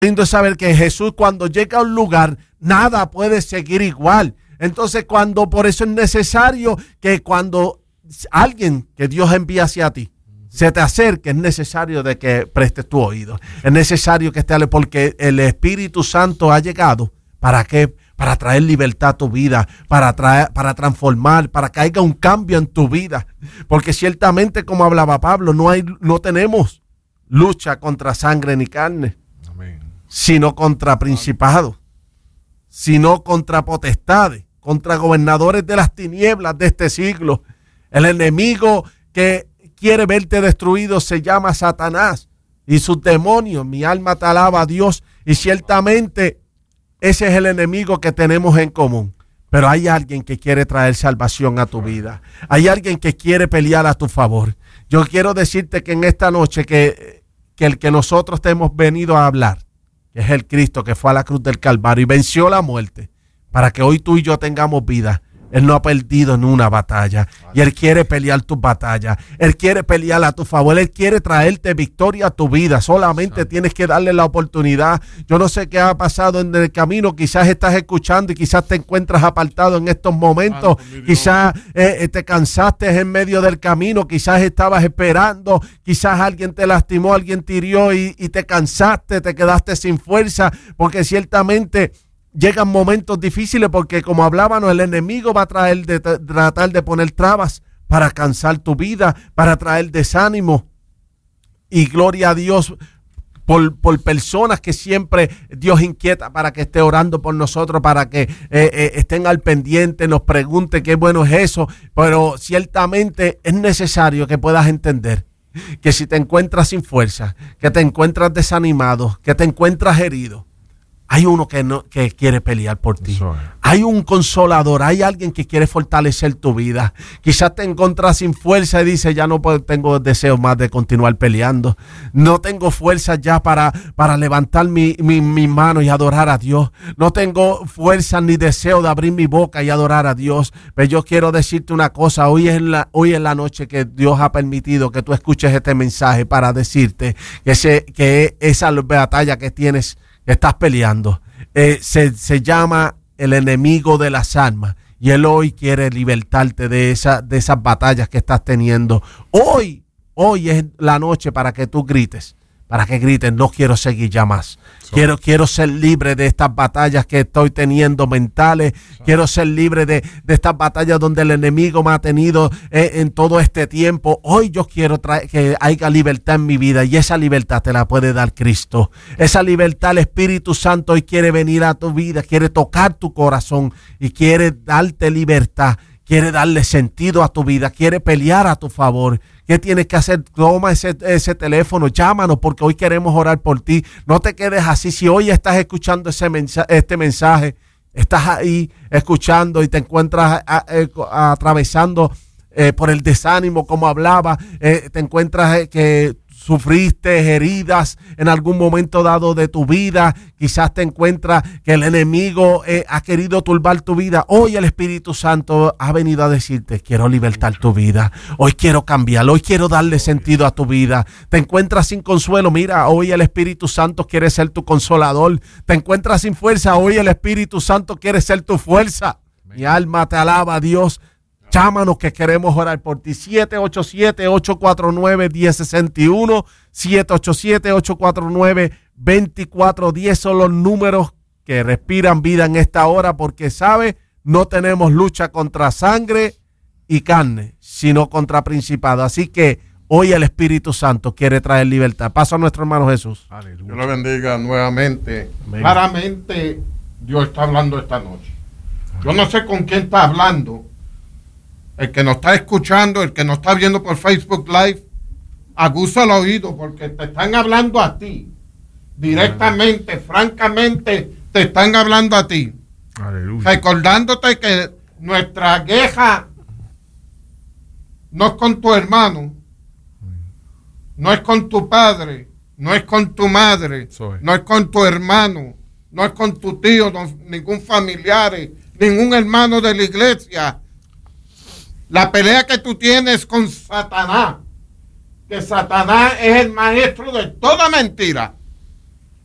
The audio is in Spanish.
lindo es saber que Jesús, cuando llega a un lugar, nada puede seguir igual. Entonces, por eso es necesario que cuando alguien que Dios envía hacia ti se te acerque, es necesario de que prestes tu oído. Es necesario que estés, porque el Espíritu Santo ha llegado. ¿Para qué? Para traer libertad a tu vida, para transformar, para que haya un cambio en tu vida. Porque ciertamente, como hablaba Pablo, no tenemos lucha contra sangre ni carne, amén, sino contra principados, sino contra potestades, contra gobernadores de las tinieblas de este siglo. El enemigo que quiere verte destruido se llama Satanás y sus demonios. Mi alma te alaba a Dios, y ciertamente ese es el enemigo que tenemos en común. Pero hay alguien que quiere traer salvación a tu vida. Hay alguien que quiere pelear a tu favor. Yo quiero decirte que en esta noche que el que nosotros te hemos venido a hablar, que es el Cristo que fue a la cruz del Calvario y venció la muerte, para que hoy tú y yo tengamos vida. Él no ha perdido en una batalla, y Él quiere pelear tus batallas. Él quiere pelear a tu favor. Él quiere traerte victoria a tu vida. Solamente tienes que darle la oportunidad. Yo no sé qué ha pasado en el camino. Quizás estás escuchando y quizás te encuentras apartado en estos momentos. Quizás te cansaste en medio del camino. Quizás estabas esperando. Quizás alguien te lastimó, alguien te hirió y te cansaste, te quedaste sin fuerza, porque ciertamente llegan momentos difíciles, porque como hablábamos, el enemigo va a tratar de poner trabas para cansar tu vida, para traer desánimo. Y gloria a Dios por personas que siempre Dios inquieta para que esté orando por nosotros, para que estén al pendiente, nos pregunten qué bueno es eso. Pero ciertamente es necesario que puedas entender que si te encuentras sin fuerza, que te encuentras desanimado, que te encuentras herido, hay uno que quiere pelear por ti. Hay un consolador, hay alguien que quiere fortalecer tu vida. Quizás te encuentras sin fuerza y dices, ya no tengo deseo más de continuar peleando. No tengo fuerza ya para levantar mi mano y adorar a Dios. No tengo fuerza ni deseo de abrir mi boca y adorar a Dios. Pero yo quiero decirte una cosa, hoy es la noche que Dios ha permitido que tú escuches este mensaje para decirte que esa batalla que tienes, estás peleando, se llama el enemigo de las almas, y Él hoy quiere libertarte de esas batallas que estás teniendo. Hoy es la noche para que tú grites, no quiero seguir ya más. Quiero ser libre de estas batallas que estoy teniendo mentales. Quiero ser libre de estas batallas donde el enemigo me ha tenido en todo este tiempo. Hoy yo quiero que haya libertad en mi vida, y esa libertad te la puede dar Cristo. Esa libertad, el Espíritu Santo hoy quiere venir a tu vida, quiere tocar tu corazón y quiere darte libertad. Quiere darle sentido a tu vida, quiere pelear a tu favor. ¿Qué tienes que hacer? Toma ese teléfono, llámanos, porque hoy queremos orar por ti. No te quedes así. Si hoy estás escuchando este mensaje, estás ahí escuchando y te encuentras atravesando por el desánimo, como hablaba, te encuentras que sufriste heridas en algún momento dado de tu vida, quizás te encuentras que el enemigo ha querido turbar tu vida. Hoy el Espíritu Santo ha venido a decirte, quiero libertar tu vida, hoy quiero cambiar, hoy quiero darle sentido a tu vida. Te encuentras sin consuelo, mira, hoy el Espíritu Santo quiere ser tu consolador. Te encuentras sin fuerza, hoy el Espíritu Santo quiere ser tu fuerza. Mi alma te alaba, Dios. Llámanos que queremos orar por ti. 787-849-1061, 787-849-2410 son los números que respiran vida en esta hora, porque sabe, no tenemos lucha contra sangre y carne, sino contra principados. Así que hoy el Espíritu Santo quiere traer libertad. Paso a nuestro hermano Jesús. Dios lo bendiga nuevamente. Amén. Claramente Dios está hablando esta noche. Yo no sé con quién está hablando. El que nos está escuchando, el que nos está viendo por Facebook Live, aguza el oído, porque te están hablando a ti. Directamente, francamente, te están hablando a ti. Aleluya. Recordándote que nuestra queja no es con tu hermano, no es con tu padre, no es con tu madre, no es con tu hermano, no es con tu tío, ningún familiar, ningún hermano de la iglesia. La pelea que tú tienes con Satanás, que Satanás es el maestro de toda mentira.